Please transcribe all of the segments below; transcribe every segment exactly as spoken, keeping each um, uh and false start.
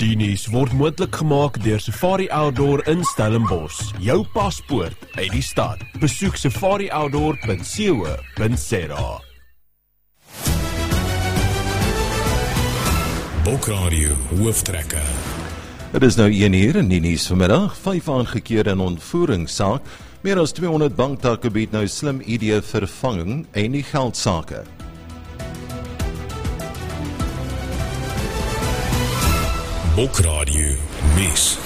Die nuus word moontlik gemaak deur Safari Outdoor in Stellenbosch. Jou paspoort uit die stad. Besoek safari outdoor punt co punt za. Bokradio hooftrekker. Het is nou een uur in die nuus vanmiddag. Vyf aangekeer in ontvoeringssaak. Meer as tweehonderd banktakke bied nou Slim I D vervanging en die geldsake. Bokradio nuus.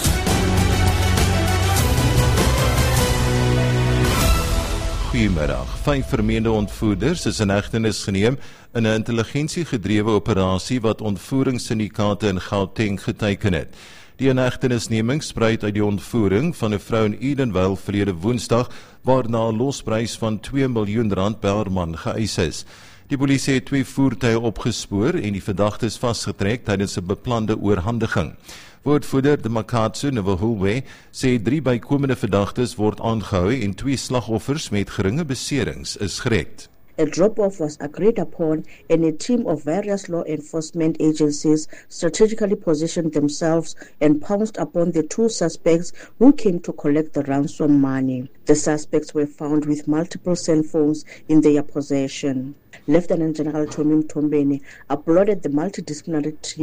Goeiemiddag. Vyf vermeende ontvoerders is in hegtenis geneem in 'n intelligensiegedrewe operasie wat ontvoeringssyndikaate in Gauteng geteken het. Die inhegtenisneming spruit uit die ontvoering van 'n vrou in Edenvale verlede Woensdag, waarna 'n losprys van twee miljoen rand per man geëis is. Die polisie het twee voertuie opgespoor en die verdagtes vasgetrek tydens 'n beplande oorhandiging. Woordvoerder de Makatsu Nvahulwe sê drie bykomende verdagtes word aangehou en twee slagoffers met geringe beserings is gered. A drop-off was agreed upon and a team of various law enforcement agencies strategically positioned themselves and pounced upon the two suspects who came to collect the ransom money. The suspects were found with multiple cell phones in their possession. Lieutenant General Tommy Mtombeni applauded the multidisciplinary team.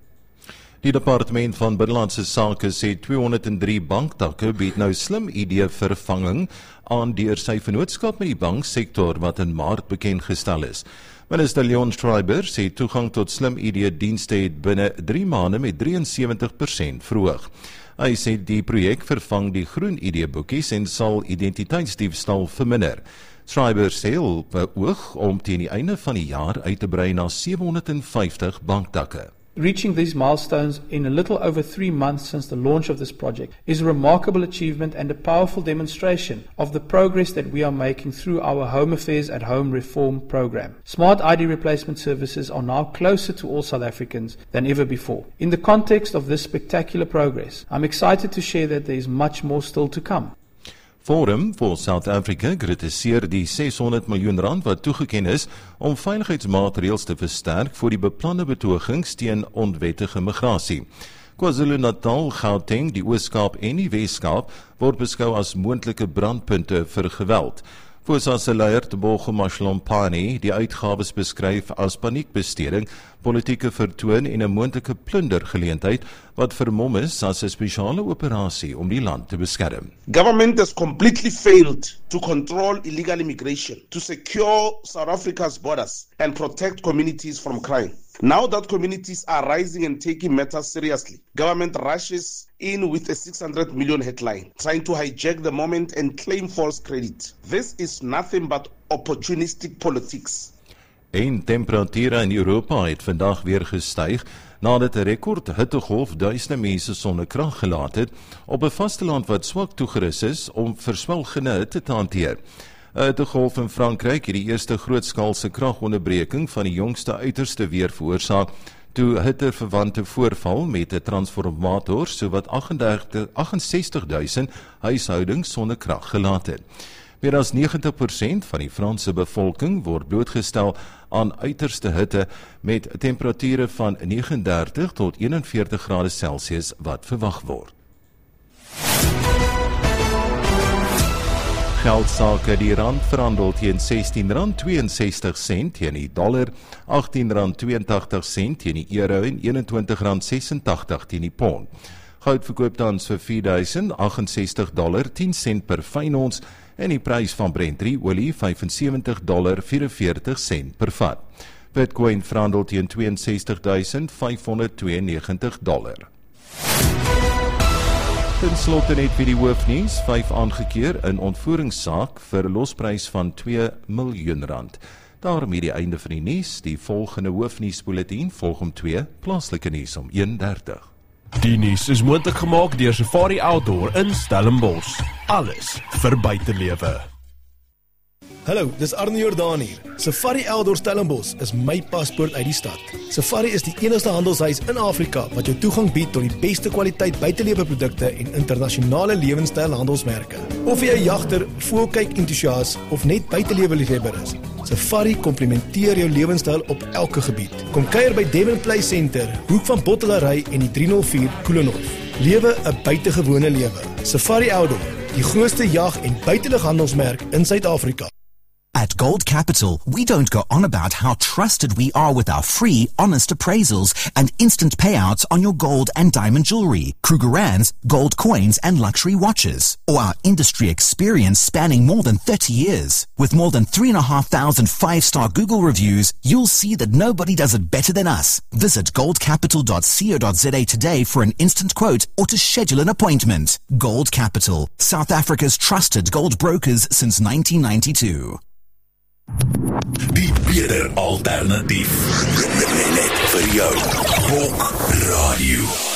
Die departement van Binnelandse Sake sê tweehonderddrie banktakke bied nou Slim I D vervanging aan deur sy vennootskap met die banksektor wat in Maart bekend gestel is. Minister Leon Schreiber sê toegang tot Slim I D dienste het binne drie maande met drieënsewentig persent verhoog. Hy sê die projek vervang die groen I D boekies en sal identiteitsdiefstal verminder. Schreiber sê op beoog om teen die einde van die jaar uit te brei na sewehonderdvyftig banktakke. Reaching these milestones in a little over three months since the launch of this project is a remarkable achievement and a powerful demonstration of the progress that we are making through our Home Affairs at Home reform program. Smart I D replacement services are now closer to all South Africans than ever before. In the context of this spectacular progress, I'm excited to share that there is much more still to come. Forum for South Africa kritiseer die seshonderd miljoen rand wat toegeken is om veiligheidsmaatreëls te versterk vir die beplande betogings teen onwettige migrasie. KwaZulu-Natal, Gauteng, die Oos-Kaap en die Wes-Kaap word beskou as moontlike brandpunte vir geweld. Voorsa se leier Tebogo Mashlompane die uitgawes beskryf as paniekbesteding, politieke vertoon en 'n moontlike plundergeleentheid wat vermom is as 'n spesiale operasie om die land te beskerm. Government has completely failed to control illegal immigration, to secure South Africa's borders and protect communities from crime. Now that communities are rising and taking matters seriously, government rushes in with a six hundred million headline, trying to hijack the moment and claim false credit. This is nothing but opportunistic politics. En temperature in Europa het vandag weer gestyg nadat 'n rekord hittegolf duisende mense sonder krag gelaat het op 'n vasteland wat swak toegerus is om verswelgende hitte te hanteer. 'n Hittegolf in Frankryk het die eerste grootskaalse kragonderbreking van die jongste uiterste weer veroorsaak toe hitteverwante voorval met 'n transformator sowat agt-sestig duisend huishoudings sonder krag gelaat het. Meer as negentig persent van die Franse bevolking word blootgestel aan uiterste hitte met temperature van vyf nege dertig tot eenenveertig grade Celsius wat verwag word. Geldsake, die rand verhandel teen sestien rand tweeënsestig sent teen die dollar, agttien rand tweeëntagtig sent teen die euro en eenentwintig rand sesentagtig teen die pond. Goud verkoop tans vir vier duisend agt en sestig dollar tien sent per fyn ons en die prys van Brent drie olie vyf en sewentig dollar vyf en veertig sent per vat. Bitcoin verhandel teen twee en sestig duisend vyf honderd tweeënnegentig dollar. Ten slotte net vir die hoofnuus, vyf aangekeer in ontvoeringssaak vir 'n losprys van twee miljoen rand. Daarmee die einde van die nuus, die volgende hoofnuusbulletin volg om twee, plaaslike nuus om een dertig. Die nuus is moontlik gemaak deur Safari Outdoor in Stellenbosch. Alles vir buitelewe. Hallo, dis Arne Jordaan hier. Safari Outdoor Stellenbosch is my paspoort uit die stad. Safari is die enigste handelshuis in Afrika wat jou toegang bied tot die beste kwaliteit buiteleweprodukte en internasionale lewenstyl handelsmerke. Of jy 'n jagter, voelkyk entoesias of net buitelewe liefhebber is, Safari komplementeer jou lewenstyl op elke gebied. Kom kuier by Devon Play Center, hoek van Bottelarij en die drie nul vier Koelenhof. Lewe 'n buitengewone lewe. Safari Outdoor, die grootste jag- en buitelughandelsmerk in Suid-Afrika. At Gold Capital, we don't go on about how trusted we are with our free, honest appraisals and instant payouts on your gold and diamond jewelry, Krugerrands, gold coins and luxury watches, or our industry experience spanning more than thirty years. With more than three and a half thousand five-star Google reviews, you'll see that nobody does it better than us. Visit gold capital dot co dot za today for an instant quote or to schedule an appointment. Gold Capital, South Africa's trusted gold brokers since nineteen ninety-two. Die beter alternatief. Net vir jou. Bok Radio.